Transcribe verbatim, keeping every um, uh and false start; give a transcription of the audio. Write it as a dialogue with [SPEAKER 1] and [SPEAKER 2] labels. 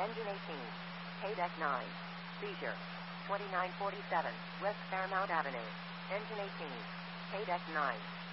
[SPEAKER 1] Engine eighteen. K-Deck nine. Seizure. twenty-nine forty-seven, West Fairmount Avenue. Engine eighteen. K-Deck nine.